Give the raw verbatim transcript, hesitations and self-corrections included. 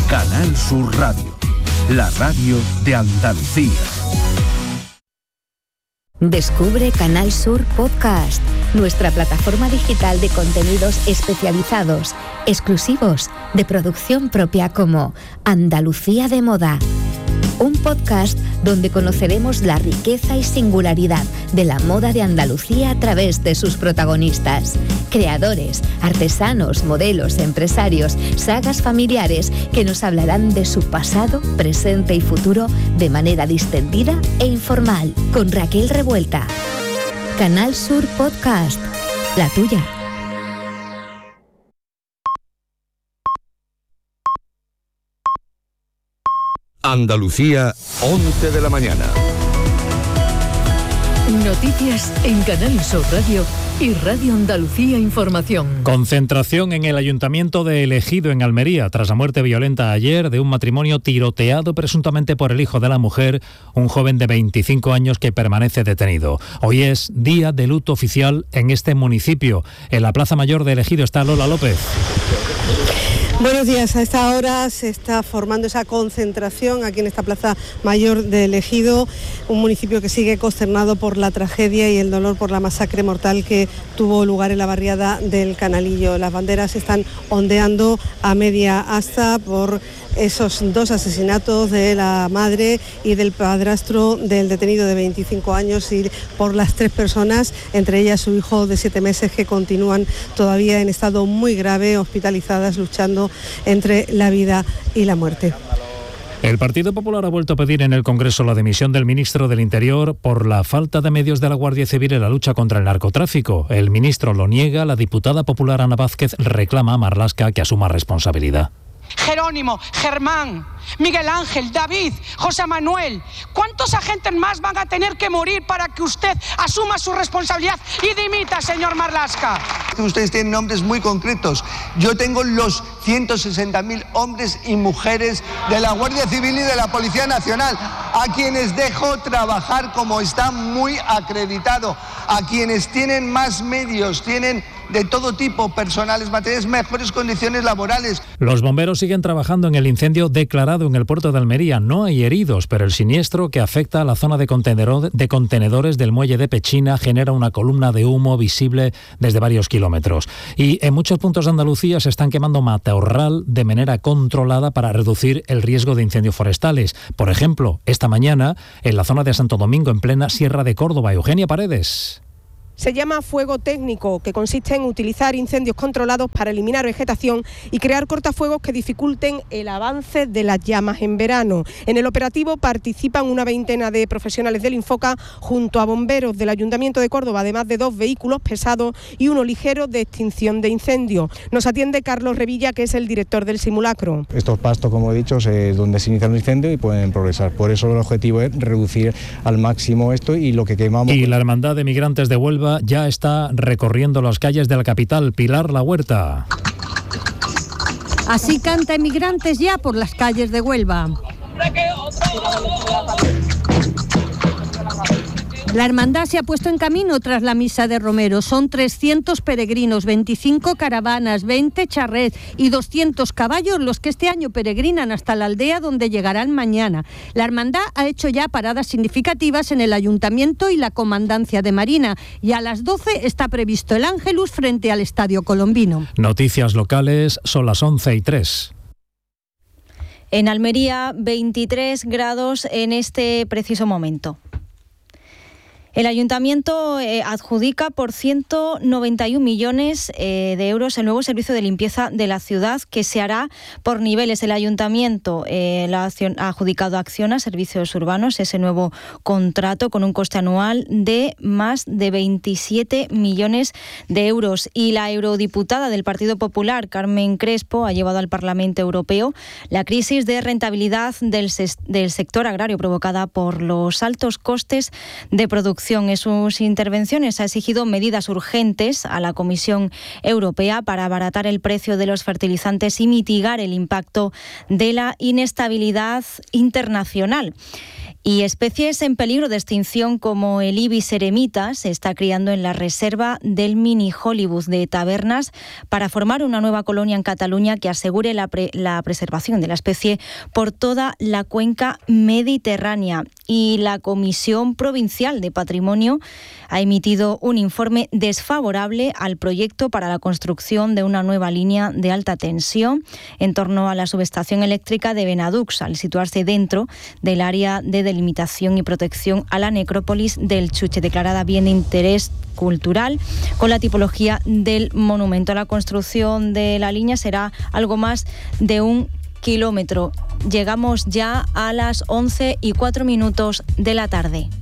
Canal Sur Radio, la radio de Andalucía. Descubre Canal Sur Podcast, nuestra plataforma digital de contenidos especializados, exclusivos, de producción propia, como Andalucía de Moda. Un podcast donde conoceremos la riqueza y singularidad de la moda de Andalucía a través de sus protagonistas, creadores, artesanos, modelos, empresarios, sagas familiares que nos hablarán de su pasado, presente y futuro de manera distendida e informal, con Raquel Revuelta. Canal Sur Podcast, la tuya. Andalucía, once de la mañana. Noticias en Canal Sur Radio y Radio Andalucía Información. Concentración en el Ayuntamiento de El Ejido, en Almería, tras la muerte violenta ayer de un matrimonio tiroteado presuntamente por el hijo de la mujer, un joven de veinticinco años que permanece detenido. Hoy es día de luto oficial en este municipio. En la Plaza Mayor de El Ejido está Lola López. Buenos días. A esta hora se está formando esa concentración aquí en esta Plaza Mayor de El Ejido, un municipio que sigue consternado por la tragedia y el dolor por la masacre mortal que tuvo lugar en la barriada del Canalillo. Las banderas están ondeando a media asta por esos dos asesinatos de la madre y del padrastro del detenido de veinticinco años y por las tres personas, entre ellas su hijo de siete meses, que continúan todavía en estado muy grave, hospitalizadas, luchando entre la vida y la muerte. El Partido Popular ha vuelto a pedir en el Congreso la dimisión del ministro del Interior por la falta de medios de la Guardia Civil en la lucha contra el narcotráfico. El ministro lo niega, la diputada popular Ana Vázquez reclama a Marlaska que asuma responsabilidad. Jerónimo, Germán, Miguel Ángel, David, José Manuel, ¿cuántos agentes más van a tener que morir para que usted asuma su responsabilidad y dimita, señor Marlaska? Ustedes tienen nombres muy concretos. Yo tengo los ciento sesenta mil hombres y mujeres de la Guardia Civil y de la Policía Nacional, a quienes dejo trabajar como está muy acreditado, a quienes tienen más medios, tienen de todo tipo, personales, materiales, mejores condiciones laborales. Los bomberos siguen trabajando en el incendio declarado en el puerto de Almería. No hay heridos, pero el siniestro que afecta a la zona de, contenedor, de contenedores del muelle de Pechina genera una columna de humo visible desde varios kilómetros. Y en muchos puntos de Andalucía se están quemando matorral de manera controlada para reducir el riesgo de incendios forestales. Por ejemplo, esta mañana en la zona de Santo Domingo, en plena Sierra de Córdoba. Eugenia Paredes. Se llama fuego técnico, que consiste en utilizar incendios controlados para eliminar vegetación y crear cortafuegos que dificulten el avance de las llamas en verano. En el operativo participan una veintena de profesionales del Infoca junto a bomberos del Ayuntamiento de Córdoba, además de dos vehículos pesados y uno ligero de extinción de incendios. Nos atiende Carlos Revilla, que es el director del simulacro. Estos pastos, como he dicho, es donde se inicia un incendio y pueden progresar. Por eso el objetivo es reducir al máximo esto y lo que quemamos. Y la Hermandad de Migrantes de Huelva ya está recorriendo las calles de la capital. Pilar La Huerta. Así canta Emigrantes ya por las calles de Huelva. La hermandad se ha puesto en camino tras la misa de Romero. Son trescientos peregrinos, veinticinco caravanas, veinte charrets y doscientos caballos los que este año peregrinan hasta la aldea donde llegarán mañana. La hermandad ha hecho ya paradas significativas en el Ayuntamiento y la Comandancia de Marina, y a las doce está previsto el Ángelus frente al Estadio Colombino. Noticias locales, son las once y tres. En Almería, veintitrés grados en este preciso momento. El Ayuntamiento eh, adjudica por ciento noventa y un millones eh, de euros el nuevo servicio de limpieza de la ciudad, que se hará por niveles. El Ayuntamiento eh, la acción, ha adjudicado a Acciona Servicios Urbanos ese nuevo contrato con un coste anual de más de veintisiete millones de euros. Y la eurodiputada del Partido Popular, Carmen Crespo, ha llevado al Parlamento Europeo la crisis de rentabilidad del, del sector agrario provocada por los altos costes de producción. En sus intervenciones ha exigido medidas urgentes a la Comisión Europea para abaratar el precio de los fertilizantes y mitigar el impacto de la inestabilidad internacional. Y especies en peligro de extinción como el ibis eremita se está criando en la reserva del mini Hollywood de Tabernas para formar una nueva colonia en Cataluña que asegure la, pre- la preservación de la especie por toda la cuenca mediterránea. Y la Comisión Provincial de Patrimonio ha emitido un informe desfavorable al proyecto para la construcción de una nueva línea de alta tensión en torno a la subestación eléctrica de Benadux, al situarse dentro del área de delimitación y protección a la necrópolis del Chuche, declarada bien de interés cultural, con la tipología del monumento. La construcción de la línea será algo más de un kilómetro. Llegamos ya a las once y cuatro minutos de la tarde.